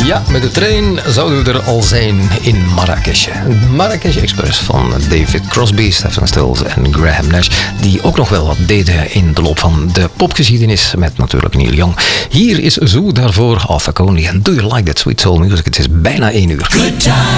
Ja, met de trein zouden we er al zijn in Marrakesh. Marrakesh Express van David Crosby, Stephen Stills en Graham Nash. Die ook nog wel wat deden in de loop van de popgeschiedenis. Met natuurlijk Neil Young. Hier is zo daarvoor Arthur Coney. And do you like that sweet soul music? Het is bijna 1 uur.